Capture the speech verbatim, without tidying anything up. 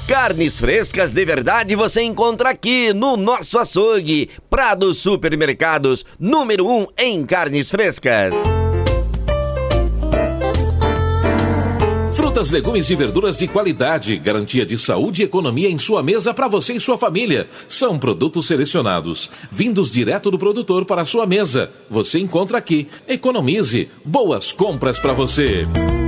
Carnes frescas de verdade você encontra aqui no nosso açougue. Prado Supermercados, número um em carnes frescas. Frutas, legumes e verduras de qualidade, garantia de saúde e economia em sua mesa para você e sua família. São produtos selecionados, vindos direto do produtor para a sua mesa. Você encontra aqui. Economize. Boas compras para você.